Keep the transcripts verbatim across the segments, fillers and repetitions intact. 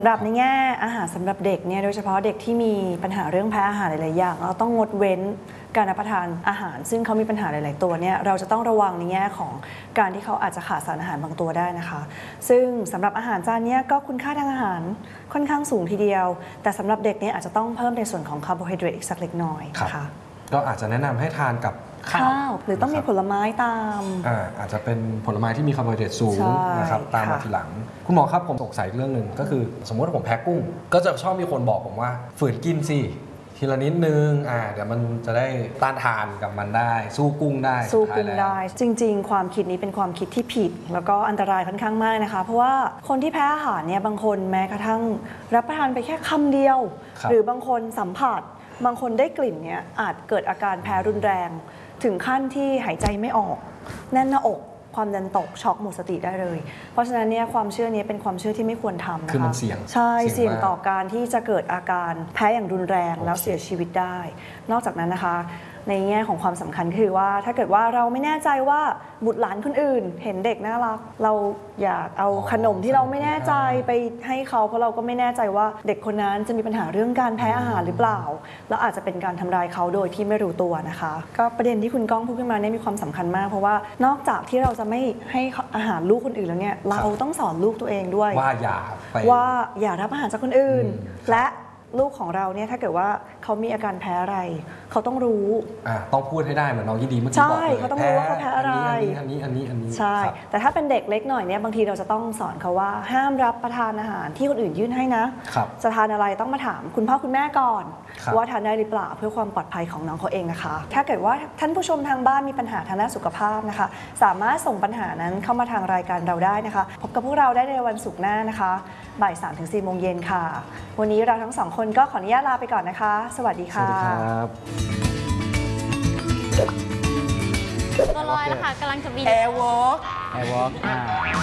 สำหรับในแง่อาหารสำหรับเด็กเนี่ยโดยเฉพาะเด็กที่มีปัญหาเรื่องแพ้อาหารหลายๆอย่างเราต้องงดเว้นการรับประทานอาหารซึ่งเขามีปัญหาหลายๆตัวเนี่ยเราจะต้องระวังในแง่ของการที่เขาอาจจะขาดสารอาหารบางตัวได้นะคะซึ่งสำหรับอาหารจานนี้ก็คุณค่าทางอาหารค่อนข้างสูงทีเดียวแต่สำหรับเด็กเนี่ยอาจจะต้องเพิ่มในส่วนของคาร์โบไฮเดรตอีกสักเล็กน้อยนะคะก็อาจจะแนะนำให้ทานกับข้าวหรือต้องมีผลไม้ตามอ่าอาจจะเป็นผลไม้ที่มีคาร์โบไฮเดรตสูงนะครับตามมาทีหลังคุณหมอครับผมสงสัยเรื่องหนึ่งก็คือสมมติว่าผมแพ้กุ้งก็จะชอบมีคนบอกผมว่าฝืนกินสิทีละนิดนึงอ่าเดี๋ยวมันจะได้ต้านทานกับมันได้สู้กุ้งได้สู้กุ้งได้จริงๆความคิดนี้เป็นความคิดที่ผิดแล้วก็อันตรายค่อนข้างมากนะคะเพราะว่าคนที่แพ้อาหารเนี่ยบางคนแม้กระทั่งรับประทานไปแค่คำเดียวหรือบางคนสัมผัสบางคนได้กลิ่นเนี่ยอาจเกิดอาการแพ้รุนแรงถึงขั้นที่หายใจไม่ออกแน่นหน้าอกความดันตกช็อกหมดสติได้เลยเพราะฉะนั้นเนี่ยความเชื่อนี้เป็นความเชื่อที่ไม่ควรทำนะคะคือมันเสี่ยงใช่เสี่ยงต่อการที่จะเกิดอาการแพ้อย่างรุนแรงแล้วเสียชีวิตได้นอกจากนั้นนะคะในแง่ของความสำคัญคือว่าถ้าเกิดว่าเราไม่แน่ใจว่าบุตรหลานคนอื่นเห็นเด็กน่ารักเราอยากเอาขนมที่เราไม่แน่ใจไปให้เขาเพราะเราก็ไม่แน่ใจว่าเด็กคนนั้นจะมีปัญหาเรื่องการแพ้อาหารหรือเปล่าแล้วอาจจะเป็นการทำลายเขาโดยที่ไม่รู้ตัวนะคะก็ประเด็นที่คุณก้องพูดขึ้นมาเนี่ยมีความสำคัญมากเพราะว่านอกจากที่เราจะไม่ให้อาหารลูกคนอื่นแล้วเนี่ยเราต้องสอนลูกตัวเองด้วยว่าอย่าไปว่าอย่ารับอาหารจากคนอื่นและลูกของเราเนี่ยถ้าเกิดว่าเขามีอาการแพ้อะไรเขาต้องรู้อ่าต้องพูดให้ได้เหมือนน้องยินดีเมื่อกี้บอกเลยใช่เขาต้องรู้ว่าเขาแพ้อะไรอันนี้อันนี้อันนี้ใช่แต่ถ้าเป็นเด็กเล็กหน่อยเนี่ยบางทีเราจะต้องสอนเขาว่าห้ามรับประทานอาหารที่คนอื่นยื่นให้นะจะทานอะไรต้องมาถามคุณพ่อคุณแม่ก่อนว่าทานได้หรือเปล่าเพื่อความปลอดภัยของน้องเขาเองนะคะถ้าเกิดว่าท่านผู้ชมทางบ้านมีปัญหาทางด้านสุขภาพนะคะสามารถส่งปัญหานั้นเข้ามาทางรายการเราได้นะคะพบกับพวกเราได้ในวันศุกร์หน้านะคะบ่ายสามถึงสี่โมงเย็นค่ะวันนี้เราทั้งสองคนก็ขออนุญาตลาไปก่อนนะคะสวัสดีค่ะสวัสดีครับตัวลอยแล้วค่ะกำลังจะบินแอร์วอล์กแอร์วอล์กอ่า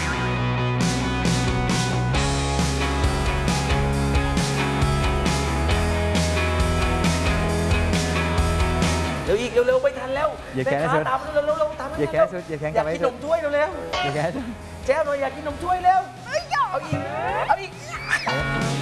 เร็วอีกเร็วๆไปทันแล้วอย่าแข่งสุดตามเร็วๆเร็วๆตามอย่าแข่งสุดอย่าแข่งอยากกินนมถ้วยเร็วอย่าแข่งสุดๆแจ้วหน่อยอยากกินนมถ้วยเร็วเอาอีกเอาอีก